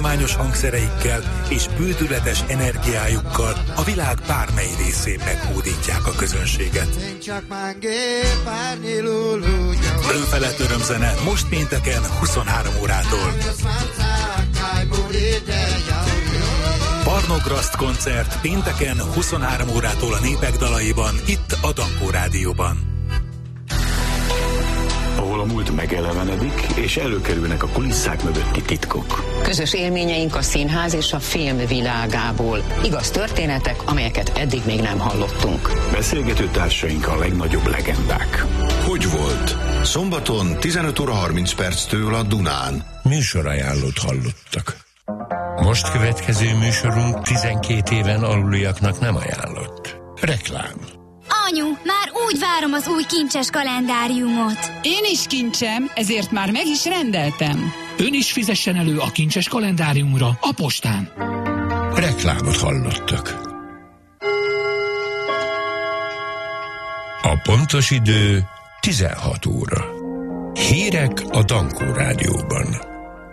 hagyományos hangszereikkel és bődületes energiájukkal a világ bármely részén meghódítják a közönséget. Önfelett örömzene most pénteken 23 órától. Barnograszt koncert pénteken 23 órától a Népek dalaiban, itt a Dankó Rádióban. Ahol a múlt megelevenedik, és előkerülnek a kulisszák mögötti titkok. Közös élményeink a színház és a film világából. Igaz történetek, amelyeket eddig még nem hallottunk. Beszélgető társaink a legnagyobb legendák. Hogy volt? Szombaton 15 óra 30 perctől a Dunán. Műsorajánlót hallottak. Most következő műsorunk 12 éven aluliaknak nem ajánlott. Reklám. Anyu, már úgy várom az új kincses kalendáriumot. Én is kincsem, ezért már meg is rendeltem. Ön is fizessen elő a kincses kalendáriumra a postán. Reklámot hallottak. A pontos idő 16 óra. Hírek a Dankó Rádióban.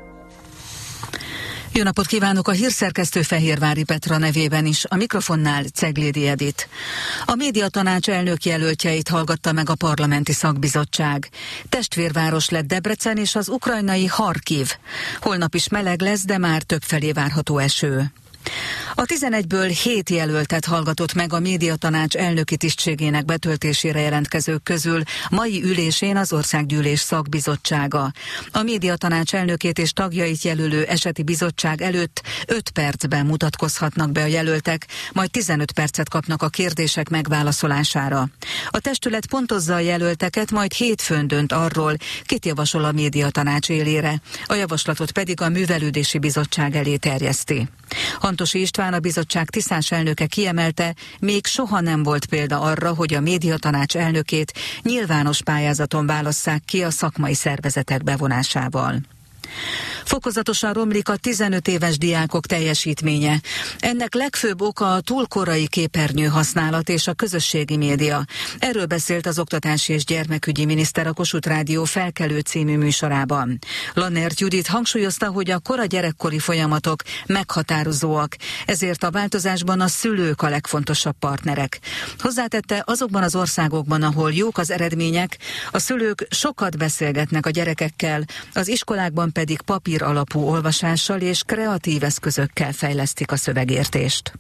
Jó napot kívánok, a hírszerkesztő Fehérvári Petra nevében is, a mikrofonnál Ceglédi Edit. A médiatanács elnök jelöltjeit hallgatta meg a parlamenti szakbizottság. Testvérváros lett Debrecen és az ukrajnai Harkiv. Holnap is meleg lesz, de már többfelé várható eső. A 11-ből 7 jelöltet hallgatott meg a médiatanács elnöki tisztségének betöltésére jelentkezők közül mai ülésén az Országgyűlés szakbizottsága. A médiatanács elnökét és tagjait jelölő eseti bizottság előtt 5 percben mutatkozhatnak be a jelöltek, majd 15 percet kapnak a kérdések megválaszolására. A testület pontozza a jelölteket, majd hétfőn dönt arról, kit javasol a médiatanács élére. A javaslatot pedig a művelődési bizottság elé terjeszti. Hantosi István, a bizottság tisztás elnöke kiemelte, még soha nem volt példa arra, hogy a médiatanács elnökét nyilvános pályázaton válasszák ki a szakmai szervezetek bevonásával. Fokozatosan romlik a 15 éves diákok teljesítménye. Ennek legfőbb oka a túl korai képernyő használat és a közösségi média. Erről beszélt az oktatási és gyermekügyi miniszter a Kossuth Rádió Felkelő című műsorában. Lannert Judit hangsúlyozta, hogy a kora gyerekkori folyamatok meghatározóak, ezért a változásban a szülők a legfontosabb partnerek. Hozzátette, azokban az országokban, ahol jók az eredmények, a szülők sokat beszélgetnek a gyerekekkel, az iskolákban pedig papír alapú olvasással és kreatív eszközökkel fejlesztik a szövegértést.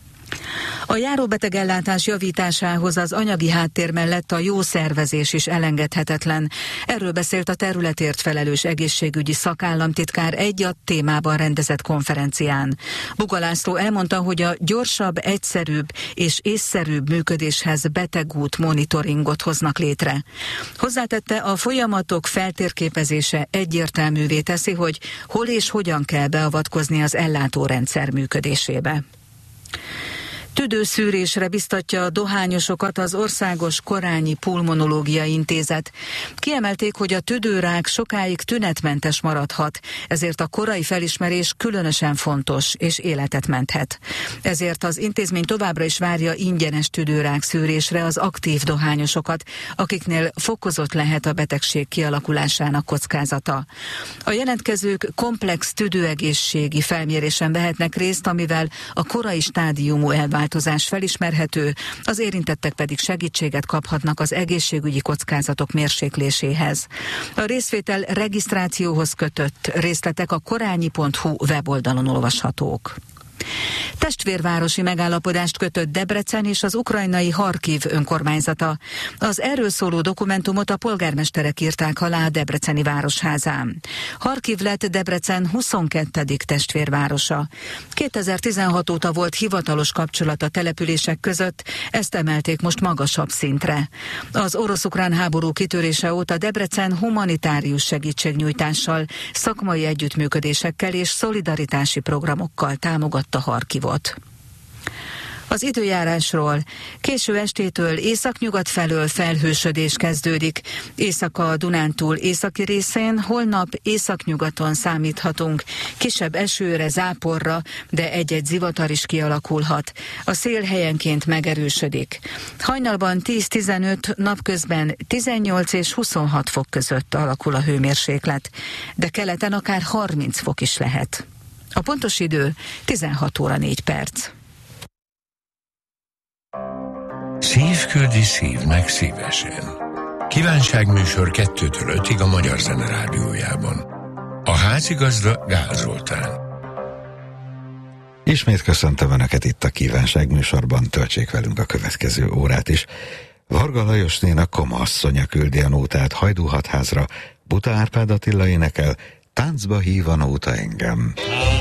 A járóbetegellátás javításához az anyagi háttér mellett a jó szervezés is elengedhetetlen. Erről beszélt a területért felelős egészségügyi szakállamtitkár egy a témában rendezett konferencián. Buga László elmondta, hogy a gyorsabb, egyszerűbb és észszerűbb működéshez betegút monitoringot hoznak létre. Hozzátette, a folyamatok feltérképezése egyértelművé teszi, hogy hol és hogyan kell beavatkozni az ellátórendszer működésébe. Tüdőszűrésre biztatja a dohányosokat az Országos Korányi Pulmonológiai Intézet. Kiemelték, hogy a tüdőrák sokáig tünetmentes maradhat, ezért a korai felismerés különösen fontos és életet menthet. Ezért az intézmény továbbra is várja ingyenes tüdőrák szűrésre az aktív dohányosokat, akiknél fokozott lehet a betegség kialakulásának kockázata. A jelentkezők komplex tüdőegészségi felmérésen vehetnek részt, amivel a korai stádiumú elváltozás felismerhető, az érintettek pedig segítséget kaphatnak az egészségügyi kockázatok mérsékléséhez. A részvétel regisztrációhoz kötött részletek a korányi.hu weboldalon olvashatók. Testvérvárosi megállapodást kötött Debrecen és az ukrajnai Harkiv önkormányzata. Az erről szóló dokumentumot a polgármesterek írták alá a debreceni városházán. Harkiv lett Debrecen 22. testvérvárosa. 2016 óta volt hivatalos kapcsolat a települések között, ezt emelték most magasabb szintre. Az orosz-ukrán háború kitörése óta Debrecen humanitárius segítségnyújtással, szakmai együttműködésekkel és szolidaritási programokkal támogatta Harkivot. Az időjárásról. Késő estétől északnyugat felől felhősödés kezdődik. Éjszaka a Dunántúl északi részén, holnap északnyugaton számíthatunk. Kisebb esőre, záporra, de egy-egy zivatar is kialakulhat. A szél helyenként megerősödik. Hajnalban 10-15, napközben 18 és 26 fok között alakul a hőmérséklet, de keleten akár 30 fok is lehet. A pontos idő 16 óra 4 perc. Szív küldi szívnek szívesen. Kívánságműsor 2-től 5-ig a Magyar Zene Rádiójában. A házigazda Gál Zoltán. Ismét köszöntöm Önöket itt a kívánságműsorban, töltsék velünk a következő órát is. Varga Lajosnénak Koma asszonya küldi a nótát Hajdúhatházra, Buta Árpád Attila énekel, Táncba hív a nóta engem.